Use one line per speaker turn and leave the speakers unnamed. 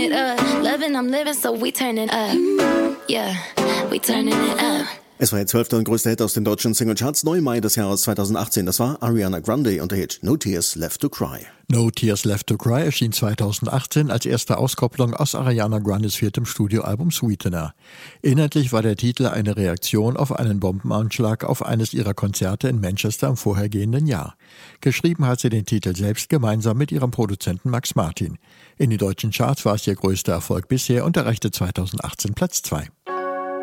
it up. Loving, I'm living, so we turning up. Yeah, we turning it up.
Es war ihr 12. und größter Hit aus den deutschen Singlecharts, neu im Mai des Jahres 2018. Das war Ariana Grande und der Hit No Tears Left to Cry.
No Tears Left to Cry erschien 2018 als erste Auskopplung aus Ariana Grandes 4. Studioalbum Sweetener. Inhaltlich war der Titel eine Reaktion auf einen Bombenanschlag auf eines ihrer Konzerte in Manchester im vorhergehenden Jahr. Geschrieben hat sie den Titel selbst gemeinsam mit ihrem Produzenten Max Martin. In den deutschen Charts war es ihr größter Erfolg bisher und erreichte 2018 Platz 2.